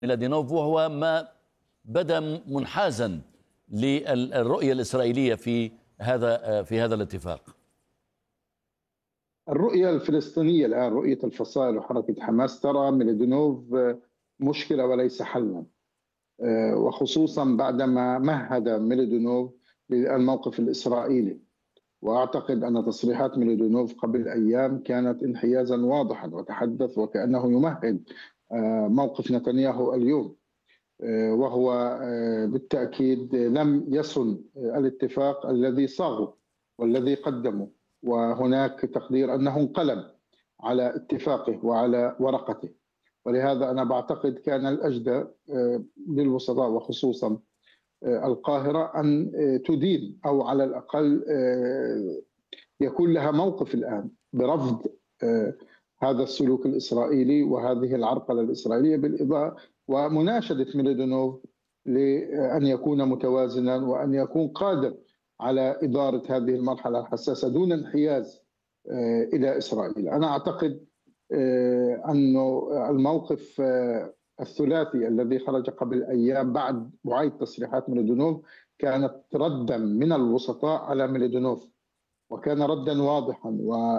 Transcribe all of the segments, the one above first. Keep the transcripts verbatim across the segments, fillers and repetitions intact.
ميلادينوف، وهو ما بدا منحازا للرؤية الإسرائيلية في هذا في هذا الاتفاق. الرؤية الفلسطينية الآن، رؤية الفصائل وحركة حماس، ترى ميلادينوف مشكلة وليس حلا، وخصوصا بعدما مهد ميلادينوف للموقف الإسرائيلي. وأعتقد أن تصريحات ميلادينوف قبل أيام كانت انحيازا واضحا، وتحدث وكأنه يمهد موقف نتنياهو اليوم، وهو بالتأكيد لم يصن الاتفاق الذي صاغه والذي قدمه، وهناك تقدير أنه انقلب على اتفاقه وعلى ورقته. ولهذا أنا بعتقد كان الأجدى للوسطاء وخصوصا القاهرة أن تدين، أو على الأقل يكون لها موقف الآن برفض هذا السلوك الإسرائيلي وهذه العرقلة الإسرائيلية، بالإضافة ومناشدة ميلادينوف لأن يكون متوازنا وأن يكون قادر على إدارة هذه المرحلة الحساسة دون انحياز إلى إسرائيل. أنا أعتقد أن الموقف الثلاثي الذي خرج قبل أيام بعد وعيد تصريحات ميلادينوف كانت ردا من الوسطاء على ميلادينوف، وكان ردا واضحا،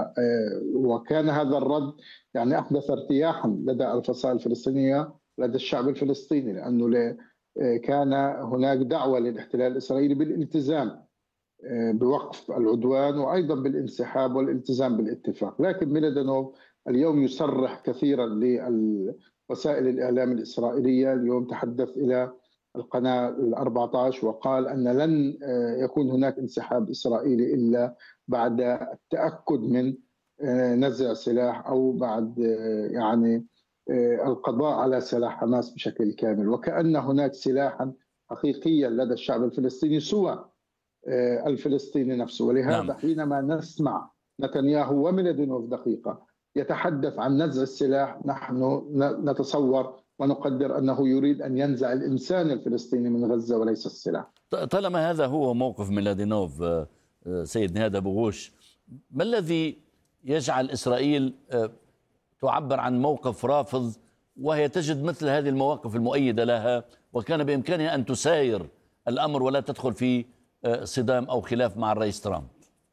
وكان هذا الرد يعني أحدث ارتياحا لدى الفصائل الفلسطينية، لدى الشعب الفلسطيني، لأنه كان هناك دعوة للاحتلال الإسرائيلي بالالتزام بوقف العدوان وأيضا بالانسحاب والالتزام بالاتفاق. لكن ميلادينوف اليوم يصرح كثيرا لوسائل الإعلام الإسرائيلية. اليوم تحدث إلى القناة الأربعة عشر وقال أن لن يكون هناك انسحاب إسرائيلي إلا بعد التأكد من نزع سلاح، أو بعد يعني القضاء على سلاح حماس بشكل كامل، وكأن هناك سلاحا حقيقيا لدى الشعب الفلسطيني سوى الفلسطيني نفسه. ولهذا نعم. حينما نسمع نتنياهو وميلادينوف دقيقة يتحدث عن نزع السلاح، نحن نتصور ونقدر أنه يريد أن ينزع الإنسان الفلسطيني من غزة وليس السلاح. طالما هذا هو موقف ميلادينوف سيد نهاد أبو غوش، ما الذي يجعل إسرائيل تعبر عن موقف رافض وهي تجد مثل هذه المواقف المؤيدة لها، وكان بإمكانها أن تساير الأمر ولا تدخل في صدام أو خلاف مع الرئيس ترامب؟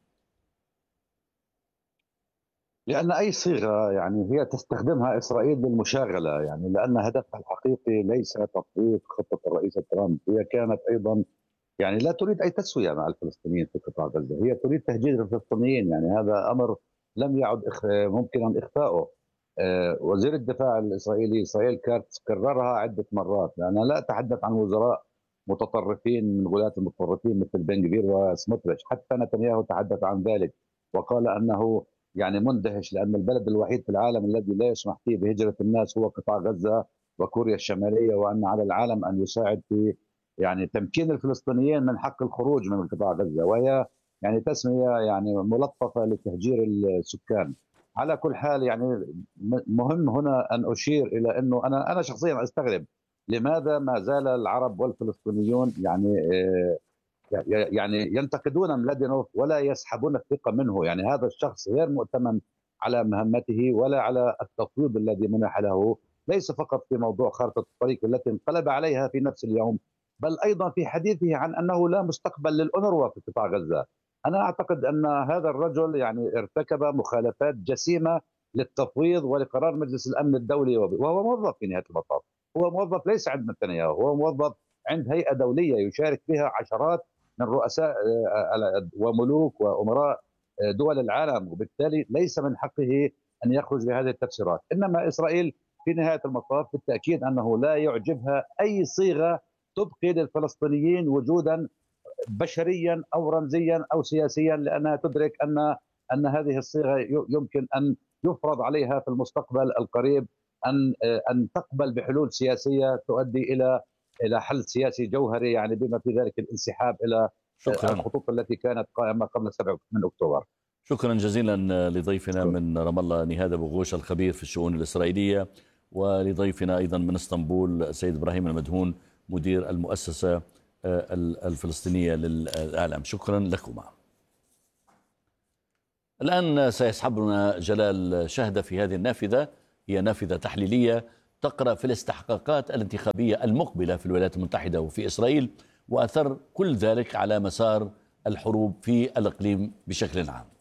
لأن أي صيغة يعني هي تستخدمها إسرائيل للمشاغلة، يعني لأن هدفها الحقيقي ليس تطبيق خطة الرئيس ترامب، هي كانت أيضا يعني لا تريد أي تسوية مع الفلسطينيين في قطاع غزة، هي تريد تهجير الفلسطينيين. يعني هذا أمر لم يعد ممكنا إخفاؤه. وزير الدفاع الإسرائيلي إسرائيل كارتس كررها عدة مرات، لأنا لا أتحدث عن وزراء متطرفين من غلاة المتطرفين مثل بن غفير وسموتريتش، حتى نتنياهو تحدث عن ذلك وقال أنه يعني مندهش لأن البلد الوحيد في العالم الذي لا يسمح فيه بهجرة الناس هو قطاع غزة وكوريا الشمالية، وأن على العالم أن يساعد في يعني تمكين الفلسطينيين من حق الخروج من قطاع غزة، وهي يعني تسمية يعني ملطفة لتهجير السكان. على كل حال يعني مهم هنا أن أشير إلى أنه أنا أنا شخصيا أستغرب لماذا ما زال العرب والفلسطينيون يعني يعني ينتقدون ميلادينوف ولا يسحبون الثقة منه. يعني هذا الشخص غير مؤتمن على مهمته ولا على التفويض الذي منح له، ليس فقط في موضوع خارطة الطريق التي انقلب عليها في نفس اليوم، بل أيضا في حديثه عن أنه لا مستقبل للأونروا في قطاع غزة. أنا أعتقد أن هذا الرجل يعني ارتكب مخالفات جسيمة للتفويض ولقرار مجلس الأمن الدولي، وهو موظف في نهاية المطاف، هو موظف ليس عند نتنياهو، هو موظف عند هيئة دولية يشارك فيها عشرات من رؤساء وملوك وأمراء دول العالم، وبالتالي ليس من حقه أن يخرج بهذه التفسيرات. إنما إسرائيل في نهاية المطاف بالتأكيد أنه لا يعجبها أي صيغة تبقي للفلسطينيين وجودا بشريا أو رمزيا أو سياسيا، لأنها تدرك أن أن هذه الصيغة يمكن أن يفرض عليها في المستقبل القريب أن أن تقبل بحلول سياسية تؤدي إلى إلى حل سياسي جوهري، يعني بما في ذلك الانسحاب إلى شكرا. الخطوط التي كانت قائمة قبل سبعة من أكتوبر. شكرا جزيلا لضيفنا شكرا. من رام الله نهاد أبو غوش الخبير في الشؤون الإسرائيلية، ولضيفنا أيضا من اسطنبول السيد إبراهيم المدهون مدير المؤسسة الفلسطينية للإعلام. شكرا لكما. الآن سيسحبنا جلال شهدة في هذه النافذة، هي نافذة تحليلية تقرأ في الاستحقاقات الانتخابية المقبلة في الولايات المتحدة وفي إسرائيل، وأثر كل ذلك على مسار الحروب في الإقليم بشكل عام.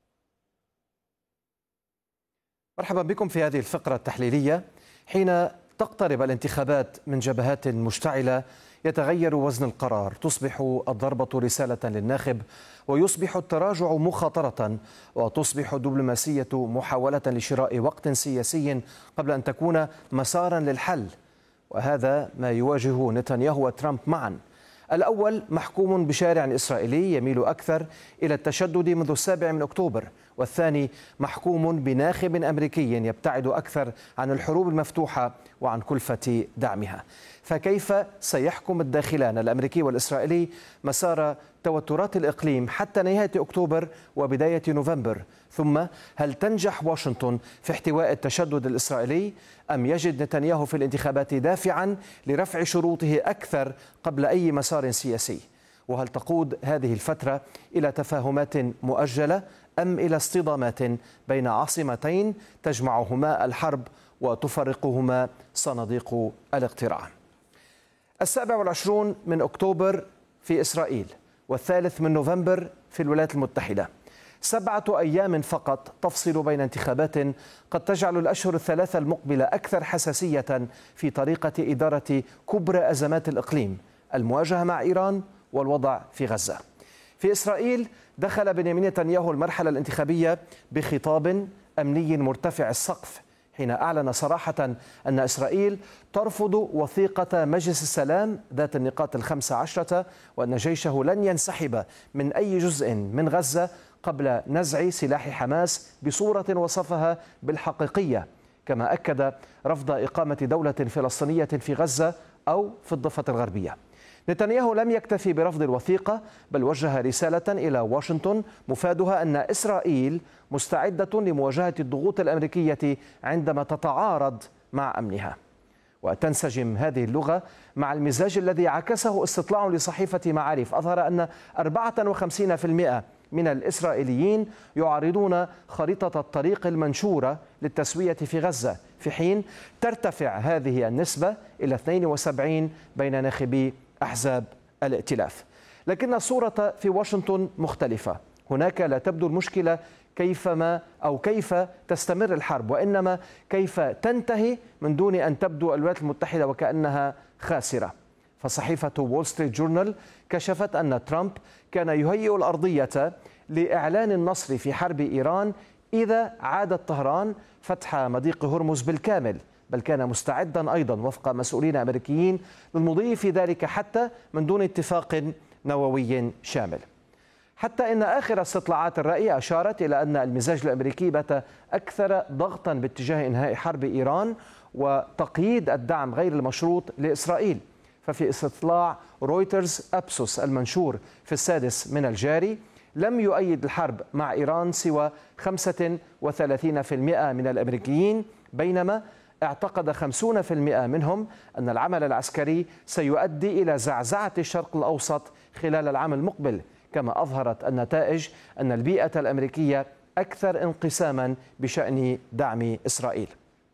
مرحبا بكم في هذه الفقرة التحليلية. حين تقترب الانتخابات من جبهات مشتعلة يتغير وزن القرار، تصبح الضربة رسالة للناخب، ويصبح التراجع مخاطرة، وتصبح الدبلوماسية محاولة لشراء وقت سياسي قبل أن تكون مسارا للحل. وهذا ما يواجه نتنياهو وترامب معا. الأول محكوم بشارع إسرائيلي يميل أكثر إلى التشدد منذ السابع من أكتوبر، والثاني محكوم بناخب أمريكي يبتعد أكثر عن الحروب المفتوحة وعن كلفة دعمها. فكيف سيحكم الداخلان الأمريكي والإسرائيلي مسار توترات الإقليم حتى نهاية أكتوبر وبداية نوفمبر؟ ثم هل تنجح واشنطن في احتواء التشدد الإسرائيلي، أم يجد نتنياهو في الانتخابات دافعا لرفع شروطه أكثر قبل أي مسار سياسي؟ وهل تقود هذه الفترة إلى تفاهمات مؤجلة أم إلى اصطدامات بين عاصمتين تجمعهما الحرب وتفرقهما صناديق الاقتراع؟ السابع والعشرون من أكتوبر في إسرائيل والثالث من نوفمبر في الولايات المتحدة. سبعة أيام فقط تفصل بين انتخابات قد تجعل الأشهر الثلاثة المقبلة أكثر حساسية في طريقة إدارة كبرى أزمات الإقليم، المواجهة مع إيران والوضع في غزة. في إسرائيل دخل بنيامين نتنياهو المرحلة الانتخابية بخطاب أمني مرتفع السقف، حين أعلن صراحة أن إسرائيل ترفض وثيقة مجلس السلام ذات النقاط الخمسة عشرة، وأن جيشه لن ينسحب من أي جزء من غزة قبل نزع سلاح حماس بصورة وصفها بالحقيقية، كما أكد رفض إقامة دولة فلسطينية في غزة أو في الضفة الغربية. نتنياهو لم يكتفي برفض الوثيقة، بل وجه رسالة إلى واشنطن مفادها أن إسرائيل مستعدة لمواجهة الضغوط الأمريكية عندما تتعارض مع أمنها. وتنسجم هذه اللغة مع المزاج الذي عكسه استطلاع لصحيفة معارف أظهر أن أربعة وخمسين بالمئة من الإسرائيليين يعارضون خريطة الطريق المنشورة للتسوية في غزة، في حين ترتفع هذه النسبة إلى اثنين وسبعين بين ناخبي أحزاب الائتلاف. لكن الصورة في واشنطن مختلفة. هناك لا تبدو المشكلة كيفما أو كيف تستمر الحرب، وإنما كيف تنتهي من دون أن تبدو الولايات المتحدة وكأنها خاسرة. فصحيفة وول ستريت جورنال كشفت أن ترامب كان يهيئ الأرضية لإعلان النصر في حرب إيران إذا عادت طهران فتح مضيق هرمز بالكامل، بل كان مستعدا أيضا وفق مسؤولين أمريكيين للمضي في ذلك حتى من دون اتفاق نووي شامل. حتى إن آخر استطلاعات الرأي أشارت إلى أن المزاج الأمريكي بات أكثر ضغطا باتجاه إنهاء حرب إيران وتقييد الدعم غير المشروط لإسرائيل. ففي استطلاع رويترز أبسوس المنشور في السادس من الجاري لم يؤيد الحرب مع إيران سوى خمسة وثلاثين بالمئة من الأمريكيين، بينما اعتقد خمسين بالمئة منهم أن العمل العسكري سيؤدي إلى زعزعة الشرق الأوسط خلال العام المقبل. كما أظهرت النتائج أن البيئة الأمريكية أكثر انقساما بشأن دعم إسرائيل.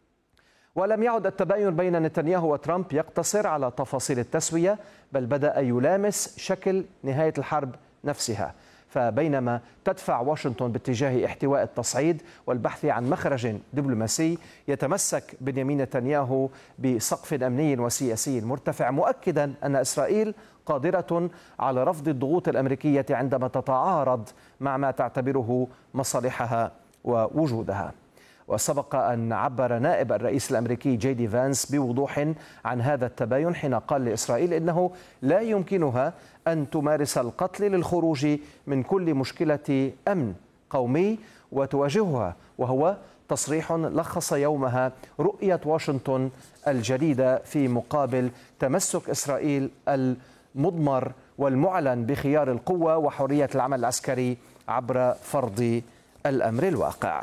ولم يعد التباين بين نتنياهو وترامب يقتصر على تفاصيل التسوية، بل بدأ يلامس شكل نهاية الحرب نفسها. فبينما تدفع واشنطن باتجاه احتواء التصعيد والبحث عن مخرج دبلوماسي، يتمسك بنيامين نتنياهو بسقف أمني وسياسي مرتفع، مؤكدا أن إسرائيل قادرة على رفض الضغوط الأمريكية عندما تتعارض مع ما تعتبره مصالحها ووجودها. وسبق أن عبر نائب الرئيس الأمريكي جي دي فانس بوضوح عن هذا التباين حين قال لإسرائيل إنه لا يمكنها أن تمارس القتل للخروج من كل مشكلة أمن قومي وتواجهها، وهو تصريح لخص يومها رؤية واشنطن الجديدة في مقابل تمسك إسرائيل المضمر والمعلن بخيار القوة وحرية العمل العسكري عبر فرض الأمر الواقع.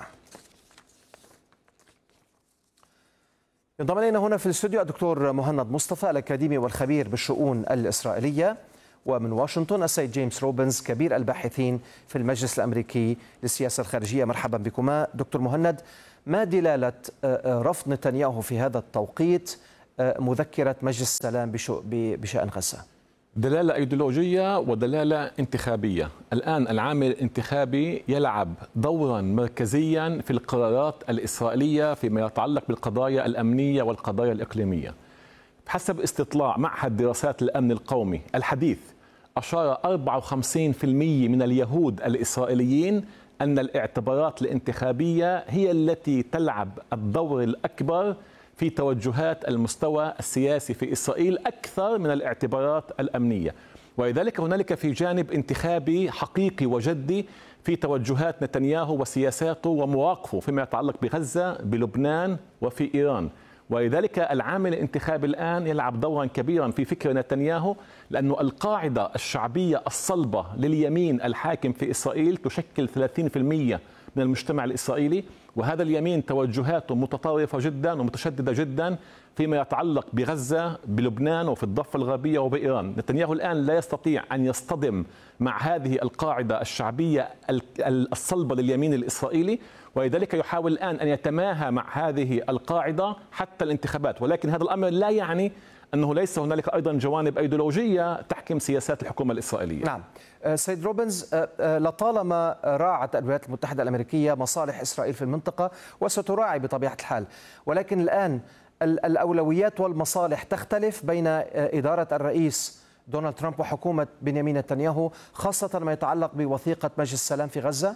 ينضم إلينا هنا في الاستوديو الدكتور مهند مصطفى الأكاديمي والخبير بالشؤون الإسرائيلية، ومن واشنطن السيد جيمس روبنز كبير الباحثين في المجلس الأمريكي للسياسة الخارجية. مرحبا بكما دكتور مهند. ما دلالة رفض نتنياهو في هذا التوقيت مذكرة مجلس السلام بشأن غزة؟ دلالة أيديولوجية ودلالة انتخابية. الآن العامل الانتخابي يلعب دورا مركزيا في القرارات الإسرائيلية فيما يتعلق بالقضايا الأمنية والقضايا الإقليمية. بحسب استطلاع معهد دراسات الأمن القومي الحديث، أشار أربعة وخمسين بالمئة من اليهود الإسرائيليين أن الاعتبارات الانتخابية هي التي تلعب الدور الأكبر في توجهات المستوى السياسي في إسرائيل أكثر من الاعتبارات الأمنية، ولذلك هنالك في جانب انتخابي حقيقي وجدي في توجهات نتنياهو وسياساته ومواقفه فيما يتعلق بغزة، بلبنان وفي إيران. ولذلك العامل الانتخابي الآن يلعب دورا كبيرا في فكر نتنياهو، لأن القاعدة الشعبية الصلبة لليمين الحاكم في إسرائيل تشكل ثلاثين بالمئة من المجتمع الإسرائيلي، وهذا اليمين توجهاته متطرفة جدا ومتشددة جدا فيما يتعلق بغزة، بلبنان وفي الضفة الغربية وبإيران. نتنياهو الآن لا يستطيع أن يصطدم مع هذه القاعدة الشعبية الصلبة لليمين الإسرائيلي، ولذلك يحاول الآن أن يتماهى مع هذه القاعدة حتى الانتخابات. ولكن هذا الأمر لا يعني أنه ليس هنالك أيضا جوانب أيديولوجية تحكم سياسات الحكومة الإسرائيلية. نعم سيد روبنز، لطالما راعت الولايات المتحدة الأمريكية مصالح إسرائيل في المنطقة وستراعي بطبيعة الحال، ولكن الآن الأولويات والمصالح تختلف بين إدارة الرئيس دونالد ترامب وحكومة بنيامين نتنياهو، خاصة ما يتعلق بوثيقة مجلس السلام في غزة.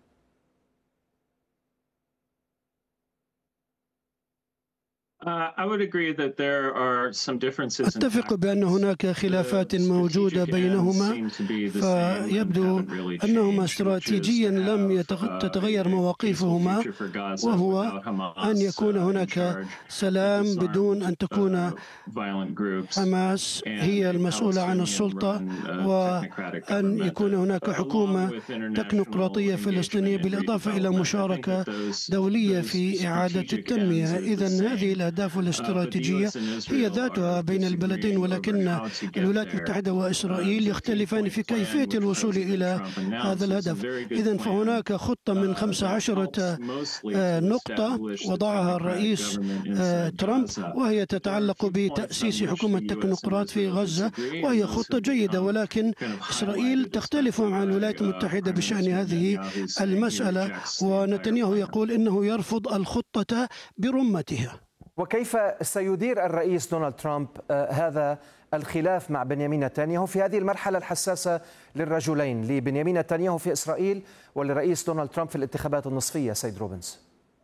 أتفق بأن هناك خلافات موجودة بينهما، فيبدو أنهما استراتيجيا لم تتغير مواقفهما، وهو أن يكون هناك سلام بدون أن تكون حماس هي المسؤولة عن السلطة، وأن يكون هناك حكومة تكنوقراطية فلسطينية بالإضافة إلى مشاركة دولية في إعادة التنمية. إذن هذه الأهداف الاستراتيجية هي ذاتها بين البلدين، ولكن الولايات المتحدة وإسرائيل يختلفان في كيفية الوصول إلى هذا الهدف. إذن فهناك خطة من خمس عشرة نقطة وضعها الرئيس ترامب، وهي تتعلق بتأسيس حكومة تكنوقراط في غزة، وهي خطة جيدة، ولكن إسرائيل تختلف عن الولايات المتحدة بشأن هذه المسألة، ونتنياهو يقول إنه يرفض الخطة برمتها. وكيف سيدير الرئيس دونالد ترامب هذا الخلاف مع بنيامين نتنياهو في هذه المرحلة الحساسة للرجلين، لبنيامين نتنياهو في إسرائيل ولرئيس دونالد ترامب في الانتخابات النصفية؟ سيد روبنز.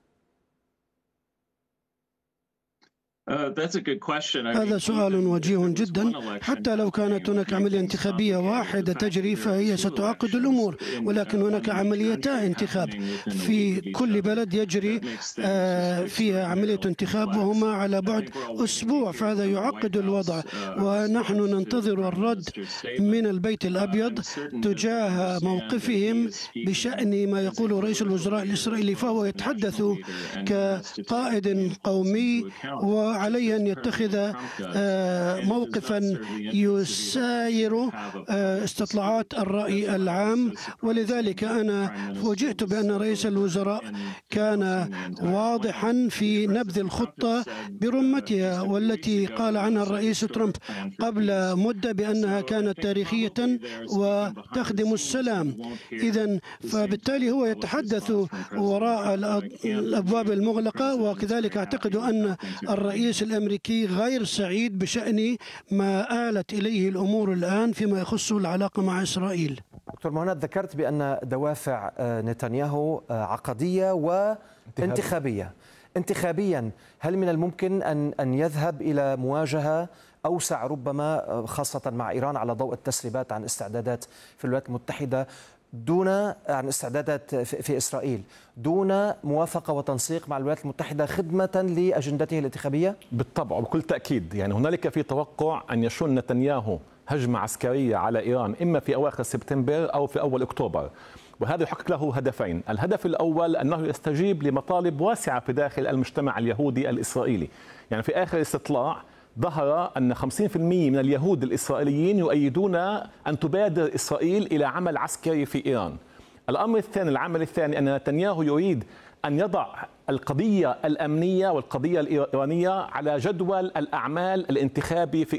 هذا سؤال وجيه جدا. حتى لو كانت هناك عملية انتخابية واحدة تجري فهي ستعقد الأمور، ولكن هناك عمليتا انتخاب في كل بلد يجري فيها عملية انتخاب، وهما على بعد أسبوع، فهذا يعقد الوضع. ونحن ننتظر الرد من البيت الأبيض تجاه موقفهم بشأن ما يقول رئيس الوزراء الإسرائيلي، فهو يتحدث كقائد قومي و عليه أن يتخذ موقفا يساير استطلاعات الرأي العام. ولذلك أنا فوجئت بأن رئيس الوزراء كان واضحا في نبذ الخطة برمتها، والتي قال عنها الرئيس ترامب قبل مدة بأنها كانت تاريخية وتخدم السلام. إذن فبالتالي هو يتحدث وراء الأبواب المغلقة، وكذلك أعتقد أن الرئيس الرئيس الأمريكي غير سعيد بشأن ما آلت إليه الأمور الآن فيما يخص العلاقة مع إسرائيل. دكتور مهند، ذكرت بأن دوافع نتنياهو عقدية وانتخابية. انتخابيا هل من الممكن أن أن يذهب إلى مواجهة أوسع ربما، خاصة مع إيران على ضوء التسريبات عن استعدادات في الولايات المتحدة دون عن استعدادات في إسرائيل دون موافقة وتنسيق مع الولايات المتحدة خدمة لأجندته الانتخابية؟ بالطبع وبكل تأكيد. يعني هنالك في توقع أن يشن نتنياهو هجمة عسكرية على إيران إما في أواخر سبتمبر أو في أول أكتوبر، وهذا يحقق له هدفين. الهدف الأول أنه يستجيب لمطالب واسعة في داخل المجتمع اليهودي الإسرائيلي. يعني في آخر استطلاع ظهر أن خمسين بالمئة من اليهود الإسرائيليين يؤيدون أن تبادر إسرائيل إلى عمل عسكري في إيران. الأمر الثاني العمل الثاني أن نتنياهو يريد أن يضع القضية الأمنية والقضية الإيرانية على جدول الأعمال الانتخابي في